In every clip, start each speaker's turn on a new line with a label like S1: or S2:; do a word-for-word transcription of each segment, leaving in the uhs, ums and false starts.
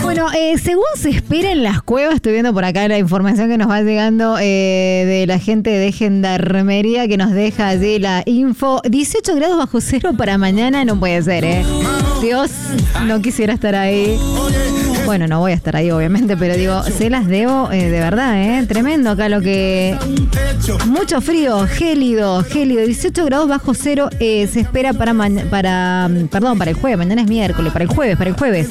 S1: Bueno, eh, según se espera en las cuevas, estoy viendo por acá la información que nos va llegando eh, de la gente de Gendarmería que nos deja allí la info. dieciocho grados bajo cero para mañana, no puede ser, ¿eh? Dios, no quisiera estar ahí. Bueno, no voy a estar ahí, obviamente, pero digo, se las debo eh, de verdad, ¿eh? Tremendo acá lo que... Mucho frío, gélido, gélido. dieciocho grados bajo cero eh, se espera para, ma- para... Perdón, para el jueves. Mañana es miércoles, para el jueves, para el jueves.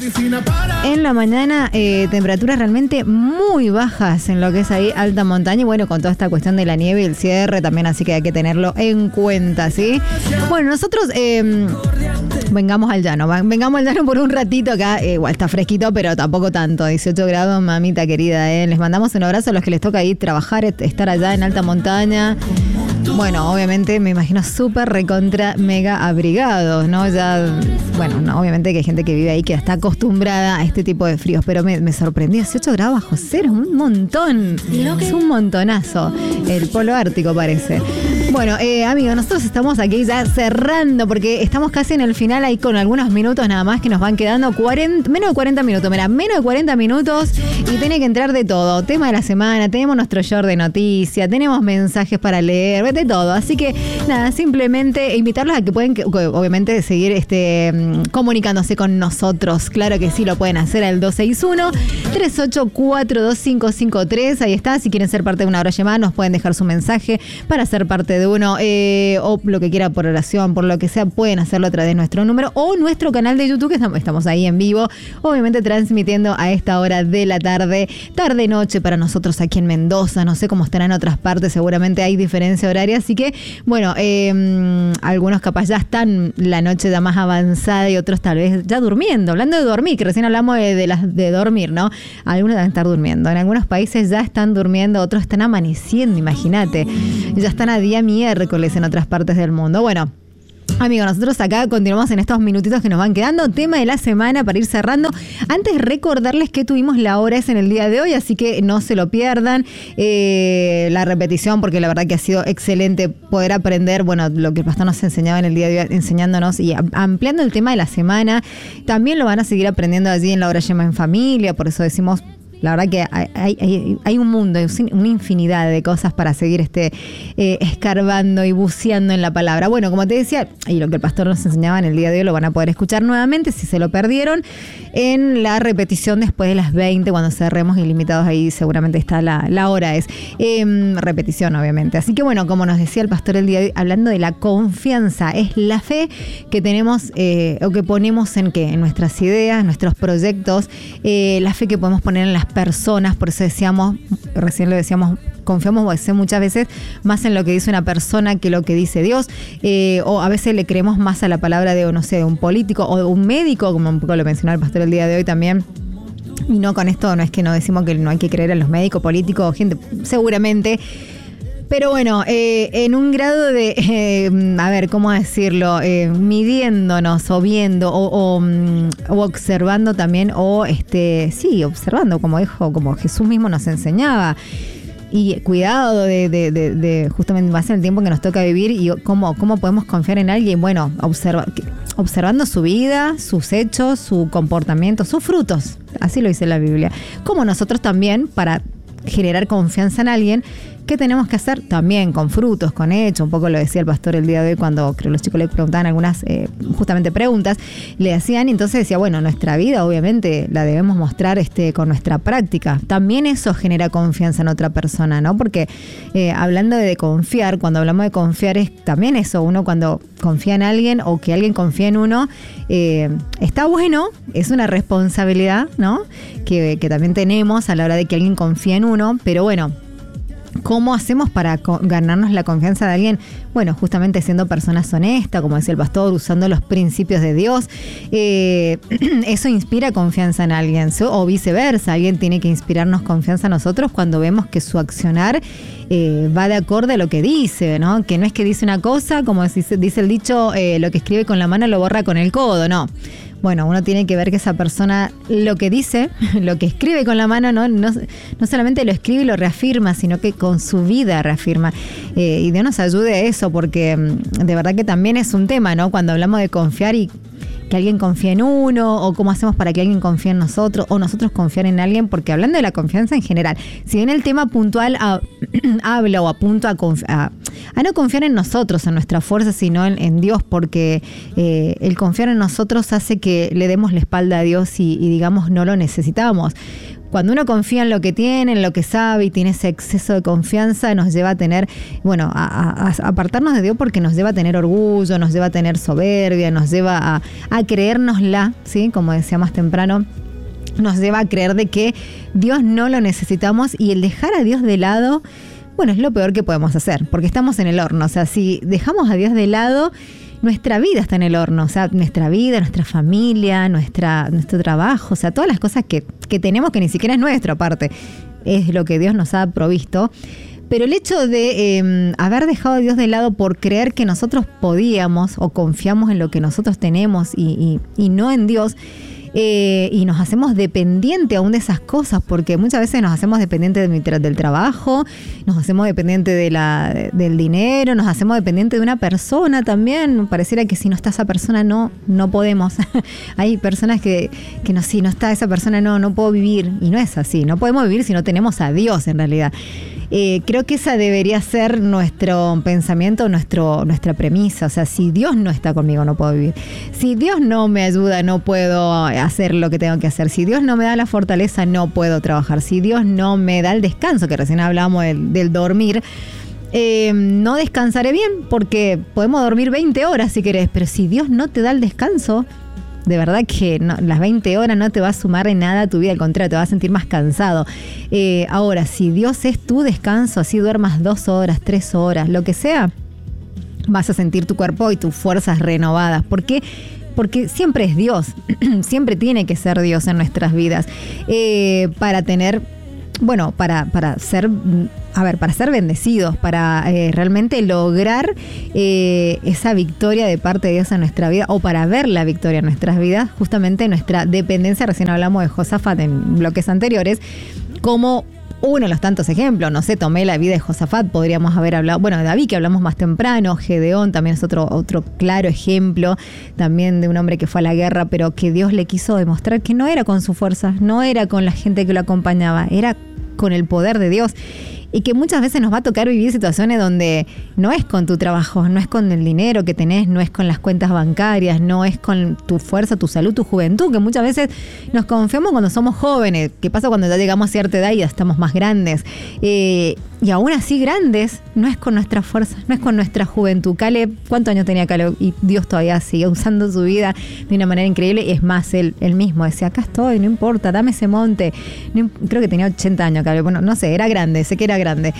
S1: En la mañana, eh, temperaturas realmente muy bajas en lo que es ahí alta montaña. Y bueno, con toda esta cuestión de la nieve y el cierre también, así que hay que tenerlo en cuenta, ¿sí? Bueno, nosotros... Eh, Vengamos al llano, vengamos al llano por un ratito acá, eh, igual está fresquito, pero tampoco tanto, dieciocho grados, mamita querida, eh. Les mandamos un abrazo a los que les toca ahí trabajar, estar allá en alta montaña. Bueno, obviamente me imagino súper recontra mega abrigados, ¿no? Ya, bueno, no, obviamente que hay gente que vive ahí que está acostumbrada a este tipo de fríos, pero me, me sorprendió, dieciocho grados bajo cero, un montón, es un montonazo, el polo ártico parece. Bueno, eh, amigos, nosotros estamos aquí ya cerrando porque estamos casi en el final ahí con algunos minutos nada más que nos van quedando cuarenta, menos de cuarenta minutos, mira, menos de cuarenta minutos y tiene que entrar de todo. Tema de la semana, tenemos nuestro short de noticias, tenemos mensajes para leer, de todo. Así que nada, simplemente invitarlos a que pueden, que, obviamente, seguir este comunicándose con nosotros. Claro que sí, lo pueden hacer al dos seis uno, tres ocho cuatro, dos cinco cinco tres. Ahí está, si quieren ser parte de una hora llamada, nos pueden dejar su mensaje para ser parte de uno eh, o lo que quiera por oración, por lo que sea, pueden hacerlo a través de nuestro número o nuestro canal de YouTube, que estamos ahí en vivo, obviamente transmitiendo a esta hora de la tarde, tarde-noche para nosotros aquí en Mendoza. No sé cómo estará en otras partes, seguramente hay diferencia horaria, así que, bueno, eh, algunos capaz ya están la noche ya más avanzada y otros tal vez ya durmiendo. Hablando de dormir, que recién hablamos de, de, las, de dormir, ¿no? Algunos deben estar durmiendo. En algunos países ya están durmiendo, otros están amaneciendo, imagínate. Ya están a día miércoles en otras partes del mundo. Bueno, amigos, nosotros acá continuamos en estos minutitos que nos van quedando. Tema de la semana para ir cerrando. Antes recordarles que tuvimos la hora esa en el día de hoy, así que no se lo pierdan. Eh, la repetición, porque la verdad que ha sido excelente poder aprender, bueno, lo que el pastor nos enseñaba en el día de hoy, enseñándonos y ampliando el tema de la semana. También lo van a seguir aprendiendo allí en la hora Yema en Familia, por eso decimos... La verdad que hay, hay, hay un mundo, una infinidad de cosas para seguir este eh, escarbando y buceando en la palabra. Bueno, como te decía, y lo que el pastor nos enseñaba en el día de hoy lo van a poder escuchar nuevamente si se lo perdieron en la repetición después de las veinte, cuando cerremos ilimitados, ahí seguramente está la, la hora es. Eh, repetición, obviamente. Así que bueno, como nos decía el pastor el día de hoy, hablando de la confianza, es la fe que tenemos eh, o que ponemos en qué, en nuestras ideas, nuestros proyectos, eh, la fe que podemos poner en las personas. Por eso decíamos, recién lo decíamos, confiamos muchas veces más en lo que dice una persona que lo que dice Dios, eh, o a veces le creemos más a la palabra de, no sé, de un político o de un médico, como un poco lo mencionó el pastor el día de hoy también. Y no, con esto no es que no decimos que no hay que creer en los médicos, políticos, gente, seguramente. Pero bueno, eh, en un grado de, eh, a ver, ¿cómo decirlo? Eh, midiéndonos o viendo o, o, o observando también, o este, sí, observando, como dijo, como Jesús mismo nos enseñaba. Y cuidado de, de, de, de justamente más en el tiempo que nos toca vivir y cómo, cómo podemos confiar en alguien. Bueno, observa, observando su vida, sus hechos, su comportamiento, sus frutos. Así lo dice la Biblia. Como nosotros también, para generar confianza en alguien, ¿qué tenemos que hacer? También con frutos, con hechos. Un poco lo decía el pastor el día de hoy cuando creo los chicos le preguntaban algunas eh, justamente preguntas, le hacían, y entonces decía, bueno, nuestra vida obviamente la debemos mostrar este, con nuestra práctica. También eso genera confianza en otra persona, ¿no? Porque eh, hablando de confiar, cuando hablamos de confiar es también eso, uno cuando confía en alguien o que alguien confía en uno, eh, está bueno, es una responsabilidad, ¿no? Que, que también tenemos a la hora de que alguien confía en uno, pero bueno, ¿cómo hacemos para co- ganarnos la confianza de alguien? Bueno, justamente siendo personas honestas, como decía el pastor, usando los principios de Dios. Eh, eso inspira confianza en alguien, o viceversa. Alguien tiene que inspirarnos confianza a nosotros cuando vemos que su accionar eh, va de acorde a lo que dice, ¿no? Que no es que dice una cosa, como dice, dice el dicho, eh, lo que escribe con la mano lo borra con el codo, no. Bueno, uno tiene que ver que esa persona lo que dice, lo que escribe con la mano, no, no, no solamente lo escribe y lo reafirma, sino que con su vida reafirma. Eh, y Dios nos ayude a eso, porque de verdad que también es un tema, ¿no? Cuando hablamos de confiar y que alguien confíe en uno, o cómo hacemos para que alguien confíe en nosotros, o nosotros confiar en alguien, porque hablando de la confianza en general, si bien el tema puntual a, habla o apunta a, a, a no confiar en nosotros, en nuestra fuerza, sino en, en Dios, porque eh, el confiar en nosotros hace que le demos la espalda a Dios y, y digamos no lo necesitamos. Cuando uno confía en lo que tiene, en lo que sabe y tiene ese exceso de confianza, nos lleva a tener, bueno, a, a, a apartarnos de Dios, porque nos lleva a tener orgullo, nos lleva a tener soberbia, nos lleva a, a creérnosla, ¿sí? Como decía más temprano, nos lleva a creer de que Dios no lo necesitamos, y el dejar a Dios de lado, bueno, es lo peor que podemos hacer, porque estamos en el horno. O sea, si dejamos a Dios de lado, nuestra vida está en el horno, o sea, nuestra vida, nuestra familia, nuestra, nuestro trabajo, o sea, todas las cosas que, que tenemos, que ni siquiera es nuestro, aparte, es lo que Dios nos ha provisto. Pero el hecho de eh, haber dejado a Dios de lado por creer que nosotros podíamos o confiamos en lo que nosotros tenemos y, y, y no en Dios, Eh, y nos hacemos dependiente aún de esas cosas, porque muchas veces nos hacemos dependientes de, del trabajo, nos hacemos dependientes de la, de, del dinero, nos hacemos dependientes de una persona también. Pareciera que si no está esa persona no, no podemos. Hay personas que, que no, si no está esa persona no, no puedo vivir, y no es así, no podemos vivir si no tenemos a Dios en realidad. Eh, creo que esa debería ser nuestro pensamiento, nuestro, nuestra premisa. O sea, si Dios no está conmigo, no puedo vivir. Si Dios no me ayuda, no puedo hacer lo que tengo que hacer. Si Dios no me da la fortaleza, no puedo trabajar. Si Dios no me da el descanso, que recién hablábamos del, del dormir, eh, no descansaré bien, porque podemos dormir veinte horas si querés, pero si Dios no te da el descanso, de verdad que no, las veinte horas no te va a sumar en nada a tu vida, al contrario, te vas a sentir más cansado. Eh, ahora, si Dios es tu descanso, así duermas dos horas, tres horas, lo que sea, vas a sentir tu cuerpo y tus fuerzas renovadas. ¿Por qué? Porque siempre es Dios, siempre tiene que ser Dios en nuestras vidas, eh, para tener, bueno, para, para ser... A ver, para ser bendecidos, para eh, realmente lograr eh, esa victoria de parte de Dios en nuestra vida, o para ver la victoria en nuestras vidas, justamente nuestra dependencia. Recién hablamos de Josafat en bloques anteriores, como uno de los tantos ejemplos. No sé, tomé la vida de Josafat, podríamos haber hablado, bueno, de David, que hablamos más temprano, Gedeón también es otro, otro claro ejemplo, también de un hombre que fue a la guerra, pero que Dios le quiso demostrar que no era con su fuerza, no era con la gente que lo acompañaba, era con el poder de Dios. Y que muchas veces nos va a tocar vivir situaciones donde no es con tu trabajo, no es con el dinero que tenés, no es con las cuentas bancarias, no es con tu fuerza, tu salud, tu juventud, que muchas veces nos confiamos cuando somos jóvenes. ¿Qué pasa cuando ya llegamos a cierta edad y ya estamos más grandes? Eh, y aún así grandes, no es con nuestra fuerza, no es con nuestra juventud. Caleb, ¿cuántos años tenía Caleb? Y Dios todavía sigue usando su vida de una manera increíble. Y es más, él, él mismo decía, acá estoy, no importa, dame ese monte. No, creo que tenía ochenta años Caleb, bueno, no sé, era grande, sé que era grande.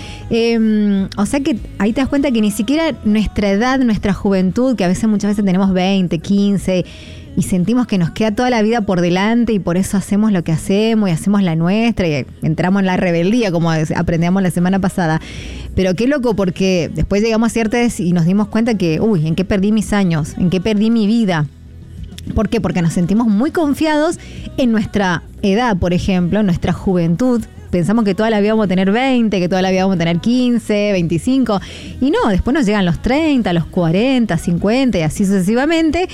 S1: Eh, o sea que ahí te das cuenta que ni siquiera nuestra edad, nuestra juventud, que a veces muchas veces tenemos veinte, quince, y sentimos que nos queda toda la vida por delante, y por eso hacemos lo que hacemos y hacemos la nuestra y entramos en la rebeldía, como aprendíamos la semana pasada. Pero qué loco, porque después llegamos a cierta edad y nos dimos cuenta que, uy, ¿en qué perdí mis años? ¿En qué perdí mi vida? ¿Por qué? Porque nos sentimos muy confiados en nuestra edad, por ejemplo, en nuestra juventud. Pensamos que toda la vida vamos a tener veinte, que toda la vida vamos a tener quince, veinticinco. Y no, después nos llegan los treinta, los cuarenta, cincuenta y así sucesivamente.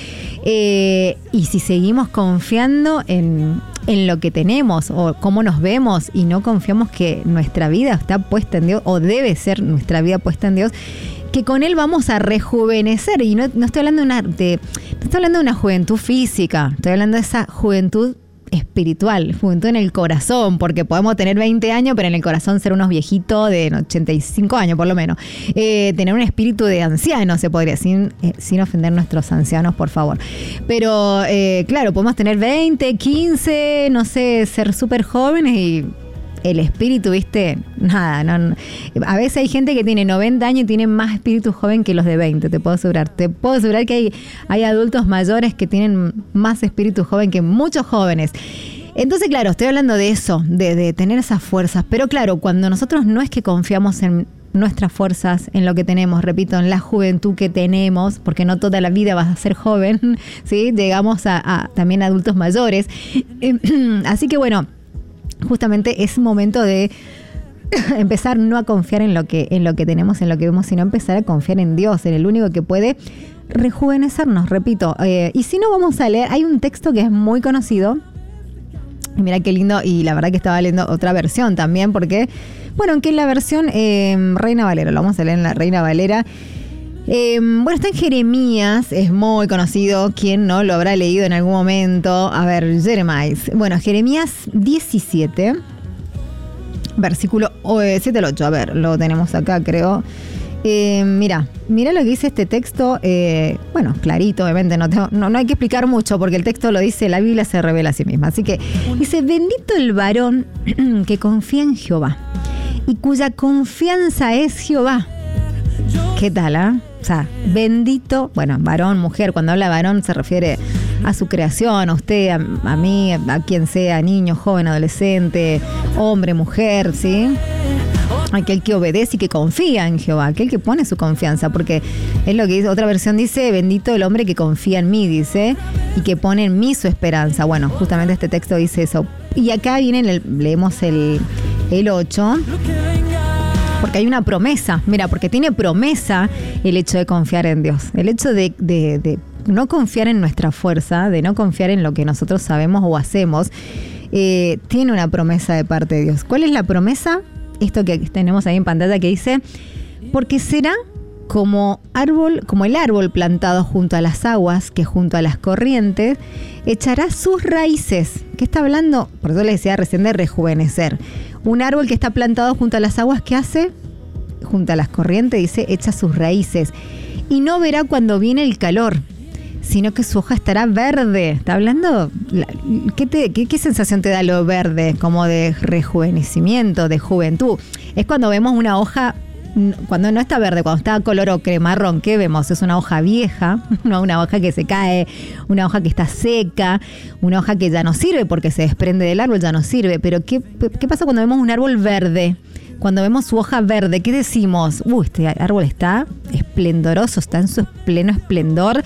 S1: Eh, y si seguimos confiando en, en lo que tenemos o cómo nos vemos y no confiamos que nuestra vida está puesta en Dios, o debe ser nuestra vida puesta en Dios, que con Él vamos a rejuvenecer. Y no, no estoy hablando de una, de, no estoy hablando de una juventud física, estoy hablando de esa juventud espiritual, juventud en el corazón, porque podemos tener veinte años, pero en el corazón ser unos viejitos de ochenta y cinco años por lo menos. Eh, tener un espíritu de anciano, se podría, sin, eh, sin ofender a nuestros ancianos, por favor. Pero eh, claro, podemos tener veinte, quince, no sé, ser súper jóvenes y el espíritu, viste, nada, no, no. A veces hay gente que tiene noventa años y tiene más espíritu joven que los de veinte, te puedo asegurar. Te puedo asegurar que hay, hay adultos mayores que tienen más espíritu joven que muchos jóvenes. Entonces, claro, estoy hablando de eso, de, de tener esas fuerzas. Pero claro, cuando nosotros no es que confiamos en nuestras fuerzas, en lo que tenemos, repito, en la juventud que tenemos, porque no toda la vida vas a ser joven, ¿sí? Llegamos a, a también a adultos mayores. Así que bueno, justamente es momento de empezar no a confiar en lo que, en lo que tenemos, en lo que vemos, sino empezar a confiar en Dios, en el único que puede rejuvenecernos, repito. Eh, y si no, vamos a leer, hay un texto que es muy conocido. Y mira qué lindo, y la verdad que estaba leyendo otra versión también, porque, bueno, aunque en la versión eh, Reina Valera, lo vamos a leer en la Reina Valera. Eh, bueno, está en Jeremías, es muy conocido, ¿quién no lo habrá leído en algún momento? A ver, Jeremías. Bueno, Jeremías diecisiete, versículo siete al ocho, a ver, lo tenemos acá, creo. Eh, mira, mira lo que dice este texto, eh, bueno, clarito, obviamente, no, tengo, no, no hay que explicar mucho porque el texto lo dice, la Biblia se revela a sí misma. Así que dice, bendito el varón que confía en Jehová y cuya confianza es Jehová. ¿Qué tal, ah? ¿eh? O sea, bendito, bueno, varón, mujer, cuando habla varón se refiere a su creación, a usted, a, a mí, a quien sea, niño, joven, adolescente, hombre, mujer, ¿sí? Aquel que obedece y que confía en Jehová, aquel que pone su confianza, porque es lo que dice, otra versión dice, bendito el hombre que confía en mí, dice, y que pone en mí su esperanza. Bueno, justamente este texto dice eso. Y acá viene, el, leemos el, el ocho, porque hay una promesa, mira, porque tiene promesa el hecho de confiar en Dios, el hecho de, de, de no confiar en nuestra fuerza, de no confiar en lo que nosotros sabemos o hacemos, eh, tiene una promesa de parte de Dios. ¿Cuál es la promesa? Esto que tenemos ahí en pantalla que dice, porque será como árbol, como el árbol plantado junto a las aguas, que junto a las corrientes echará sus raíces. ¿Qué está hablando? Por eso le decía recién de rejuvenecer. Un árbol que está plantado junto a las aguas, ¿qué hace? Junto a las corrientes, dice, echa sus raíces. Y no verá cuando viene el calor, sino que su hoja estará verde. ¿Está hablando? ¿Qué, te, qué, qué sensación te da lo verde? Como de rejuvenecimiento, de juventud. Es cuando vemos una hoja, cuando no está verde, cuando está color ocre, marrón, ¿qué vemos? Es una hoja vieja, no una hoja que se cae, una hoja que está seca, una hoja que ya no sirve porque se desprende del árbol, ya no sirve. Pero ¿qué, qué pasa cuando vemos un árbol verde? Cuando vemos su hoja verde, ¿qué decimos? Uy, este árbol está esplendoroso, está en su pleno esplendor.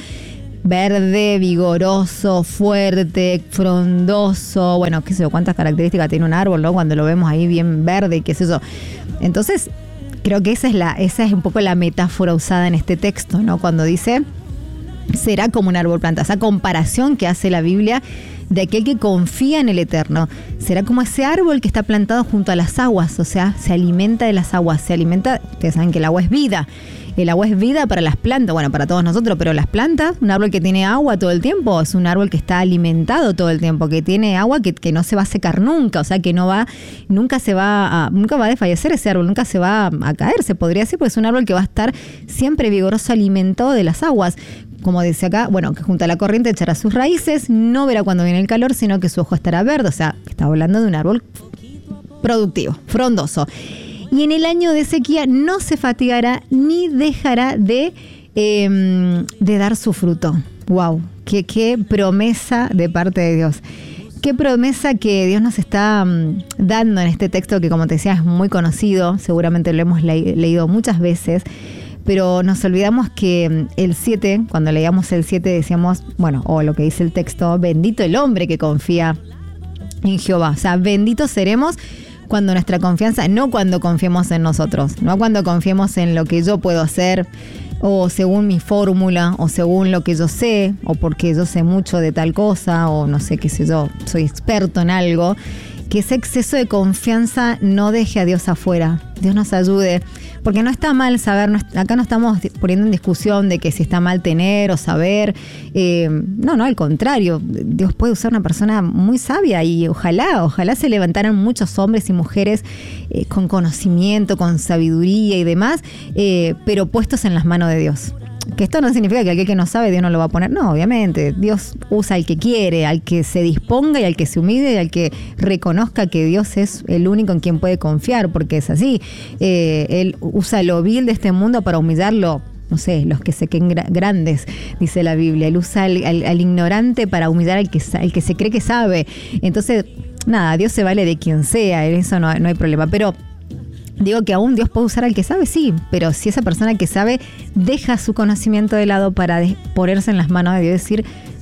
S1: Verde, vigoroso, fuerte, frondoso, bueno, qué sé yo, cuántas características tiene un árbol, ¿no? Cuando lo vemos ahí bien verde, qué sé yo. Entonces, creo que esa es la, esa es un poco la metáfora usada en este texto, ¿no? Cuando dice, será como un árbol plantado. Esa comparación que hace la Biblia de aquel que confía en el Eterno. Será como ese árbol que está plantado junto a las aguas, o sea, se alimenta de las aguas, se alimenta, ustedes saben que el agua es vida. El agua es vida para las plantas, bueno, para todos nosotros, pero las plantas, un árbol que tiene agua todo el tiempo, es un árbol que está alimentado todo el tiempo, que tiene agua que, que no se va a secar nunca, o sea, que no va, nunca se va a, nunca va a desfallecer ese árbol, nunca se va a caer, se podría decir, porque es un árbol que va a estar siempre vigoroso, alimentado de las aguas. Como dice acá, bueno, que junto a la corriente echará sus raíces, no verá cuando viene el calor, sino que su ojo estará verde, o sea, está hablando de un árbol productivo, frondoso. Y en el año de sequía no se fatigará ni dejará de, eh, de dar su fruto. ¡Wow! Qué, qué promesa de parte de Dios. Qué promesa que Dios nos está um, dando en este texto que, como te decía, es muy conocido. Seguramente lo hemos le- leído muchas veces. Pero nos olvidamos que el siete, cuando leíamos el siete decíamos, bueno, o lo que dice el texto, bendito el hombre que confía en Jehová. O sea, benditos seremos cuando nuestra confianza, no cuando confiemos en nosotros, no cuando confiemos en lo que yo puedo hacer, o según mi fórmula, o según lo que yo sé, o porque yo sé mucho de tal cosa, o no sé qué sé yo, soy experto en algo. Que ese exceso de confianza no deje a Dios afuera. Dios nos ayude, porque no está mal saber, no, acá no estamos poniendo en discusión de que si está mal tener o saber, eh, no, no, al contrario, Dios puede usar una persona muy sabia y ojalá, ojalá se levantaran muchos hombres y mujeres eh, con conocimiento, con sabiduría y demás, eh, pero puestos en las manos de Dios. Que esto no significa que aquel que no sabe Dios no lo va a poner, no, obviamente, Dios usa al que quiere, al que se disponga y al que se humille y al que reconozca que Dios es el único en quien puede confiar, porque es así, eh, Él usa lo vil de este mundo para humillarlo, no sé, los que se creen gra- grandes, dice la Biblia, Él usa al, al, al ignorante para humillar al que, al que se cree que sabe, entonces, nada, Dios se vale de quien sea, en eso no, no hay problema, pero digo que aún Dios puede usar al que sabe, sí, pero si esa persona que sabe deja su conocimiento de lado para de- ponerse en las manos de Dios y decir,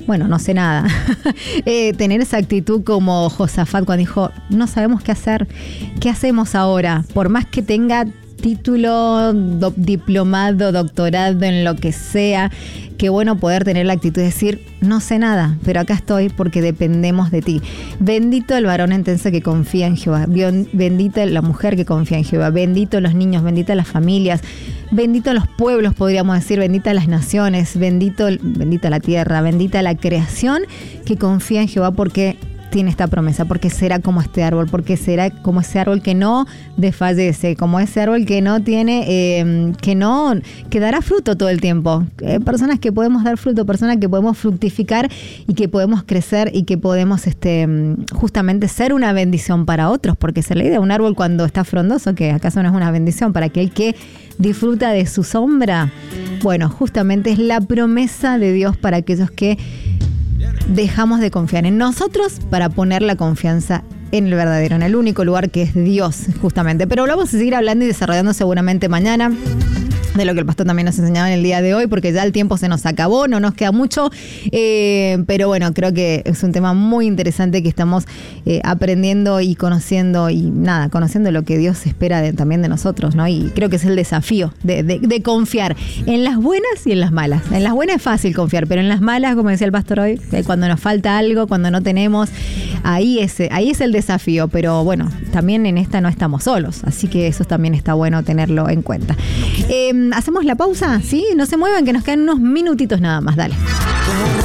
S1: bueno, no sé nada. eh, tener esa actitud como Josafat cuando dijo, no sabemos qué hacer, ¿qué hacemos ahora? Por más que tenga título, do, diplomado, doctorado, en lo que sea, qué bueno poder tener la actitud de decir, no sé nada, pero acá estoy porque dependemos de ti. Bendito el varón entonces que confía en Jehová, bendita la mujer que confía en Jehová, bendito los niños, bendita las familias, bendito los pueblos, podríamos decir, bendita las naciones, bendito, bendita la tierra, bendita la creación que confía en Jehová porque tiene esta promesa, porque será como este árbol, porque será como ese árbol que no desfallece, como ese árbol que no tiene, eh, que no, que dará fruto todo el tiempo. Eh, personas que podemos dar fruto, personas que podemos fructificar y que podemos crecer y que podemos este, justamente ser una bendición para otros, porque se le da un árbol cuando está frondoso, que acaso no es una bendición para aquel que disfruta de su sombra. Bueno, justamente es la promesa de Dios para aquellos que dejamos de confiar en nosotros para poner la confianza en el verdadero, en el único lugar que es Dios, justamente. Pero lo vamos a seguir hablando y desarrollando seguramente mañana, de lo que el pastor también nos enseñaba en el día de hoy, porque ya el tiempo se nos acabó, no nos queda mucho, eh, pero bueno, creo que es un tema muy interesante que estamos eh, aprendiendo y conociendo, y nada, conociendo lo que Dios espera de, también de nosotros, ¿no? Y creo que es el desafío de, de, de confiar en las buenas y en las malas. En las buenas es fácil confiar, pero en las malas, como decía el pastor hoy, eh, cuando nos falta algo, cuando no tenemos, ahí es, ahí es el desafío, pero bueno, también en esta no estamos solos, así que eso también está bueno tenerlo en cuenta. Eh, ¿Hacemos la pausa? ¿Sí? No se muevan, que nos quedan unos minutitos nada más. Dale.